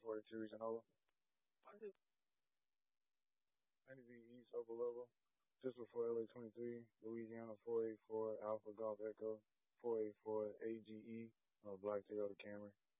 42 Regional. 90 East Opal Level. Just before LA 23, Louisiana 484 Alpha Golf Echo 484 AGE, Black Toyota Camry.